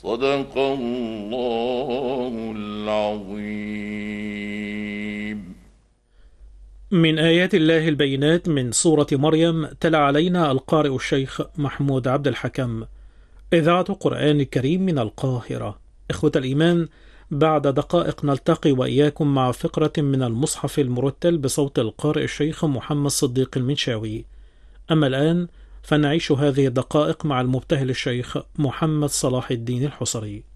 صدق الله العظيم. من آيات الله البينات من سورة مريم تلا علينا القارئ الشيخ محمود عبد الحكم. إذاعة قرآن الكريم من القاهرة. إخوة الإيمان، بعد دقائق نلتقي وإياكم مع فقرة من المصحف المرتل بصوت القارئ الشيخ محمد صديق المنشاوي. أما الآن فنعيش هذه الدقائق مع المبتهل الشيخ محمد صلاح الدين الحصري.